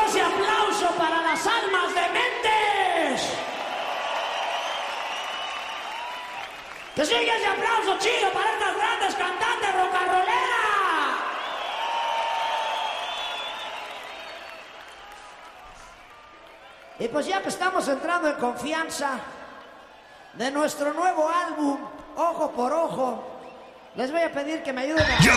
ese aplauso para las almas dementes. Que siga ese aplauso chido para estas grandes cantantes rock and rolleras. Y pues ya que estamos entrando en confianza de nuestro nuevo álbum, Ojo por Ojo, les voy a pedir que me ayuden a...